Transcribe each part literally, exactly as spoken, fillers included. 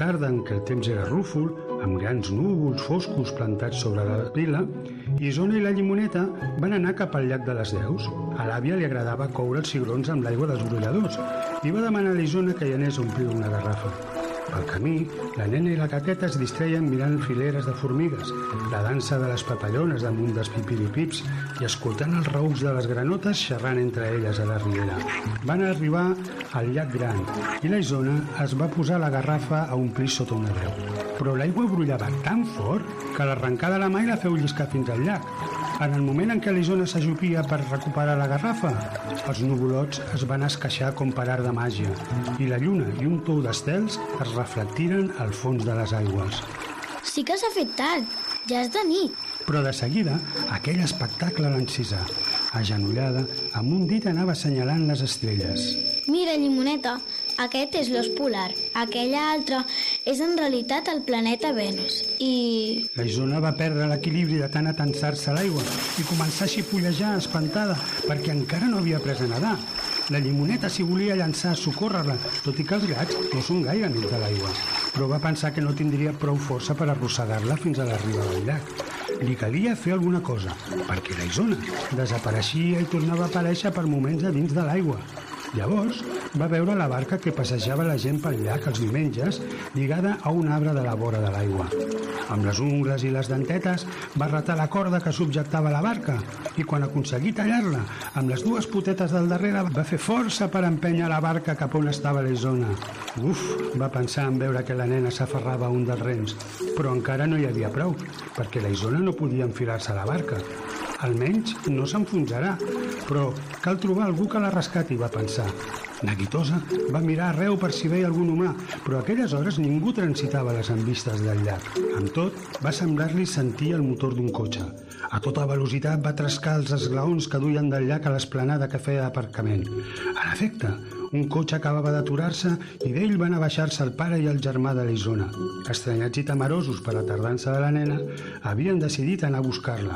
tarda en què el temps era rúfol, amb grans núvols foscos plantats sobre la vila, Isona i la Llimoneta van anar cap al llac de les Deus. A l'àvia li agradava coure els cigrons amb l'aigua dels brolladors i va demanar a la Isona que hi anés a omplir una garrafa. Al camí, la nena i la gateta es distreien mirant fileres de formigues, la dansa de les papallones damunt dels pipiripips i escoltant els raücs de les granotes xerrant entre elles a la riera. Van arribar al llac gran i la Isona es va posar la garrafa a omplir sota una deu. Però l'aigua brollava tan fort que l'arrencada de la mà la feu lliscar fins al llac. En el moment en què l'Isona s'ajupia per recuperar la garrafa, els nuvolots es van esqueixar com per art de màgia i la lluna i un tou d'estels es reflectiren al fons de les aigües. Sí que s'ha fet tard, ja és de nit. Però de seguida, aquell espectacle l'encisà. Agenollada, amb un dit anava assenyalant les estrelles. Mira, Llimoneta, aquest és l'os polar. Aquella altra és en realitat el planeta Venus. I... La Isona va perdre l'equilibri de tant atensar-se a l'aigua i començar a xipollejar espantada perquè encara no havia après a nedar. La Llimoneta s'hi volia llançar a socórrer-la, tot i que els gats no són gaire amics de l'aigua, però va pensar que no tindria prou força per arrossegar-la fins a la riba del llac. Li calia fer alguna cosa, perquè la Isona desapareixia i tornava a aparèixer per moments a dins de l'aigua. Llavors va veure la barca que passejava la gent pel llac els diumenges lligada a un arbre de la vora de l'aigua. Amb les ungles i les dentetes va retar la corda que subjectava la barca i quan aconseguí tallar-la amb les dues potetes del darrere va fer força per empènyer la barca cap on estava la Isona. Uf, va pensar en veure que la nena s'aferrava a un dels rems, però encara no hi havia prou, perquè la Isona no podia enfilar-se a la barca. Almenys no s'enfonsarà, però cal trobar algú que la rescati, va pensar. Neguitosa va mirar arreu per si veia algun humà, però a aquelles hores ningú transitava les envistes del llac. Amb tot, va semblar-li sentir el motor d'un cotxe. A tota velocitat va trescar els esglaons que duien del llac a l'esplanada que feia d'aparcament. En efecte, un cotxe acabava d'aturar-se i d'ell van abaixar-se el pare i el germà de la Isona. Estranyats i temerosos per la tardança de la nena, havien decidit anar a buscar-la.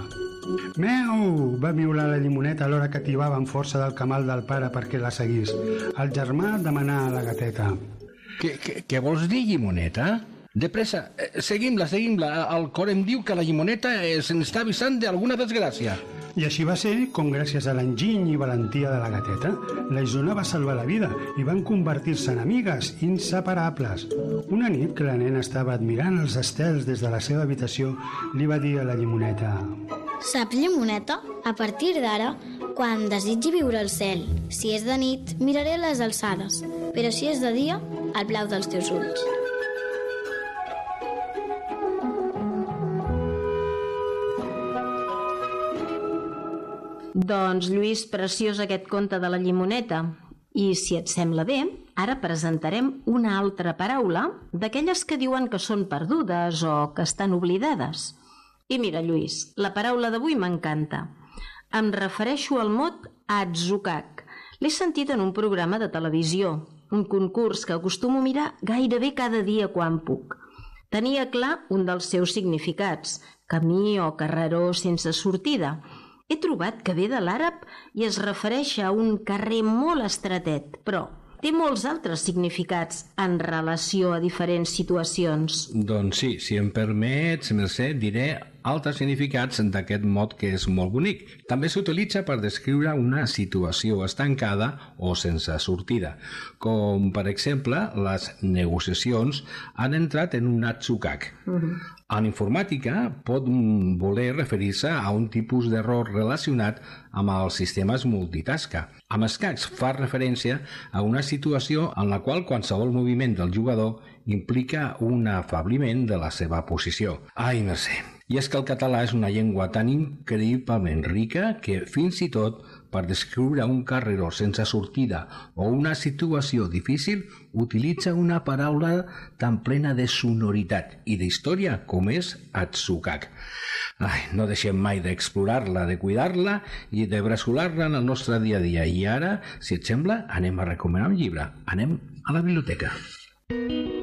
«Meu!», va miular la Llimoneta alhora que tibava amb força del camal del pare perquè la seguís. El germà demanà a la gateta. Què, què, què vols dir, Llimoneta? De pressa, eh, seguim-la, seguim-la. El cor em diu que la Llimoneta eh, se'ns està avisant d'alguna desgràcia. I així va ser com, gràcies a l'enginy i valentia de la gateta, la Isona va salvar la vida i van convertir-se en amigues inseparables. Una nit que la nena estava admirant els estels des de la seva habitació, li va dir a la Llimoneta... Saps, Llimoneta? A partir d'ara, quan desitgi viure al cel, si és de nit, miraré les alçades, però si és de dia, el blau dels teus ulls. Doncs, Lluís, preciós aquest conte de la Llimoneta. I, si et sembla bé, ara presentarem una altra paraula d'aquelles que diuen que són perdudes o que estan oblidades. I mira, Lluís, la paraula d'avui m'encanta. Em refereixo al mot atzukak. L'he sentit en un programa de televisió, un concurs que acostumo a mirar gairebé cada dia quan puc. Tenia clar un dels seus significats, camí o carreró sense sortida. He trobat que ve de l'àrab i es refereix a un carrer molt estretet, però té molts altres significats en relació a diferents situacions. Doncs sí, si em permets, Mercè, diré altres significats d'aquest mot que és molt bonic. També s'utilitza per descriure una situació estancada o sense sortida, com per exemple les negociacions han entrat en un atzukak. Uh-huh. En informàtica pot voler referir-se a un tipus d'error relacionat amb els sistemes multitasca. Amb escacs fa referència a una situació en la qual qualsevol moviment del jugador implica un afabliment de la seva posició. Ai, Mercè. I és que el català és una llengua tan increïblement rica que fins i tot per descriure un carreró sense sortida o una situació difícil utilitza una paraula tan plena de sonoritat i d'història com és atzukak. Ai, no deixem mai d'explorar-la, de cuidar-la i de bressolar-la en el nostre dia a dia. I ara, si et sembla, anem a recomanar un llibre. Anem a la biblioteca.